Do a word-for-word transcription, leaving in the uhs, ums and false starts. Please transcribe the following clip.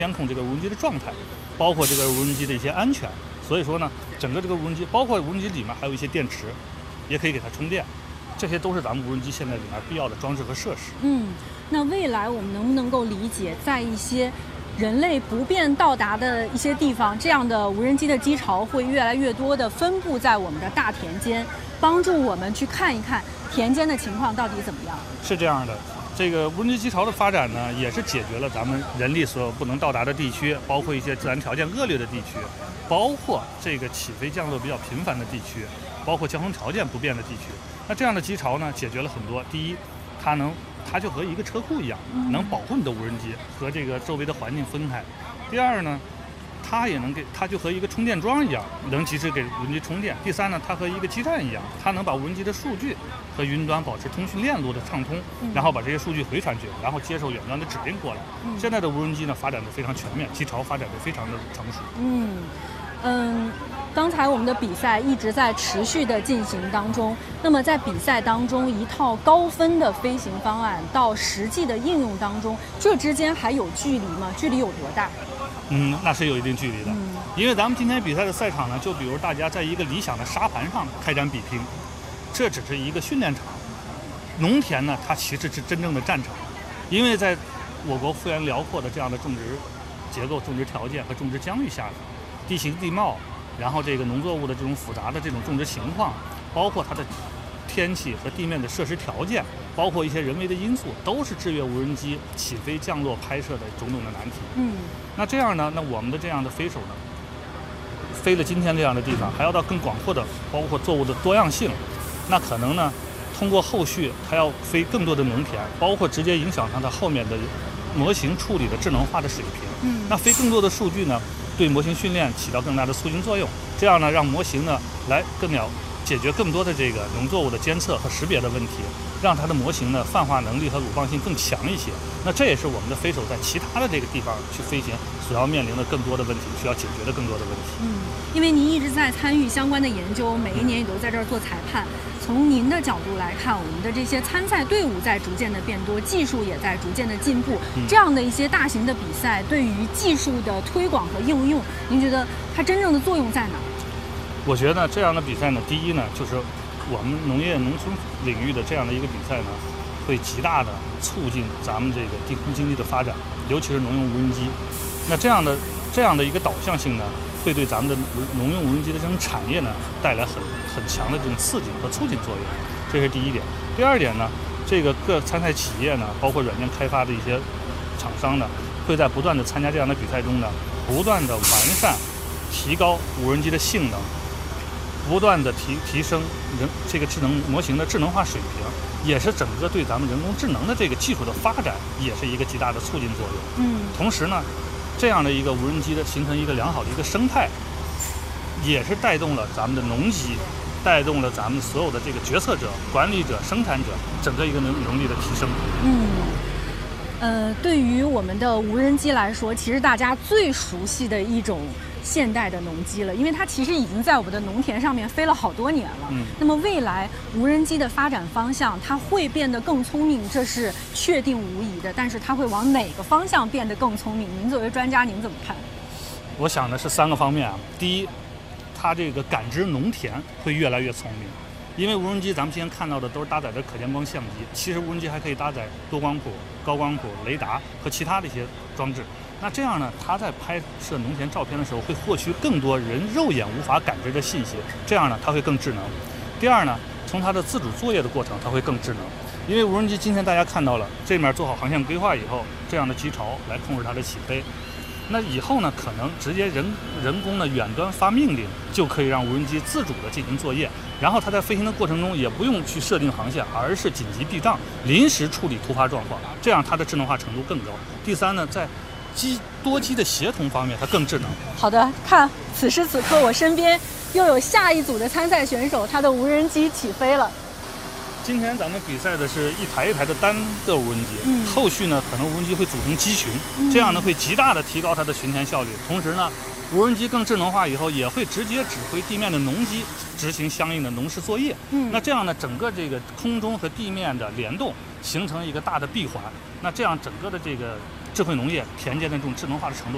监控这个无人机的状态，包括这个无人机的一些安全。所以说呢，整个这个无人机，包括无人机里面还有一些电池，也可以给它充电。这些都是咱们无人机现在里面必要的装置和设施。 嗯，那未来我们能不能够理解，在一些人类不便到达的一些地方，这样的无人机的机巢会越来越多的分布在我们的大田间，帮助我们去看一看田间的情况到底怎么样？ 是这样的，这个无人机机巢的发展呢，也是解决了咱们人力所不能到达的地区，包括一些自然条件恶劣的地区，包括这个起飞降落比较频繁的地区，包括交通条件不便的地区。那这样的机巢呢，解决了很多。第一，它能，它就和一个车库一样，能保护你的无人机和这个周围的环境分开。第二呢，它也能给，它就和一个充电桩一样，能及时给无人机充电。第三呢，它和一个基站一样，它能把无人机的数据和云端保持通讯链路的畅通，然后把这些数据回传去，然后接受远端的指令过来。现在的无人机呢，发展的非常全面，机巢发展的非常的成熟。 嗯嗯。刚才我们的比赛一直在持续的进行当中，那么在比赛当中，一套高分的飞行方案到实际的应用当中，这之间还有距离吗？距离有多大？ 嗯，那是有一定距离的。 嗯， 因为咱们今天比赛的赛场呢，就比如大家在一个理想的沙盘上开展比拼，这只是一个训练场。农田呢，它其实是真正的战场，因为在我国幅员辽阔的这样的种植结构、种植条件和种植疆域下，地形地貌。然后这个农作物的这种复杂的这种种植情况，包括它的天气和地面的设施条件，包括一些人为的因素，都是制约无人机起飞、降落、拍摄的种种的难题。 嗯， 那这样呢，那我们的这样的飞手呢，飞了今天这样的地方，还要到更广阔的，包括作物的多样性，那可能呢，通过后续还要飞更多的农田，包括直接影响它的后面的模型处理的智能化的水平。 嗯， 那飞更多的数据呢？对模型训练起到更大的促进作用，这样呢，让模型呢来更了解决更多的这个农作物的监测和识别的问题，让它的模型呢泛化能力和鲁棒性更强一些。那这也是我们的飞手在其他的这个地方去飞行所要面临的更多的问题，需要解决的更多的问题。 嗯，因为您一直在参与相关的研究，每一年也都在这儿做裁判。从您的角度来看，我们的这些参赛队伍在逐渐的变多，技术也在逐渐的进步。 嗯、 这样的一些大型的比赛，对于技术的推广和应用，您觉得它真正的作用在哪？ 我觉得这样的比赛呢，第一呢，就是我们农业农村领域的这样的一个比赛呢，会极大的促进咱们这个地空经济的发展，尤其是农用无人机。那这样的这样的一个导向性呢，会对咱们的农用无人机的这种产业呢，带来很很强的这种刺激和促进作用，这是第一点。第二点呢，这个各参赛企业呢，包括软件开发的一些厂商呢，会在不断的参加这样的比赛中呢，不断的完善、提高无人机的性能，不断的提提升人这个智能模型的智能化水平，也是整个对咱们人工智能的这个技术的发展，也是一个极大的促进作用。 嗯， 同时呢，这样的一个无人机的形成一个良好的一个生态，也是带动了咱们的农机，带动了咱们所有的这个决策者、管理者、生产者整个一个能能力的提升。 嗯，呃，对于我们的无人机来说，其实大家最熟悉的一种现代的农机了，因为它其实已经在我们的农田上面飞了好多年了。 嗯， 那么未来无人机的发展方向，它会变得更聪明，这是确定无疑的。但是它会往哪个方向变得更聪明？您作为专家，您怎么看？ 我想的是三个方面啊。第一，它这个感知农田会越来越聪明，因为无人机咱们今天看到的都是搭载着可见光相机，其实无人机还可以搭载多光谱、高光谱、雷达和其他的一些装置。那这样呢，它在拍摄农田照片的时候，会获取更多人肉眼无法感知的信息，这样呢，它会更智能。第二呢，从它的自主作业的过程，它会更智能，因为无人机今天大家看到了，这面做好航线规划以后，这样的机巢来控制它的起飞。那以后呢，可能直接人人工的远端发命令，就可以让无人机自主的进行作业，然后它在飞行的过程中也不用去设定航线，而是紧急避障，临时处理突发状况，这样它的智能化程度更高。第三呢，在机多机的协同方面，它更智能。 好的，看此时此刻我身边又有下一组的参赛选手，他的无人机起飞了。 今天咱们比赛的是一台一台的单个无人机， 嗯， 后续呢可能无人机会组成机群， 嗯、 这样呢会极大的提高它的巡田效率。同时呢，无人机更智能化以后，也会直接指挥地面的农机执行相应的农事作业。 嗯， 那这样呢，整个这个空中和地面的联动形成一个大的闭环。那这样整个的这个智慧农业田间的这种智能化的程度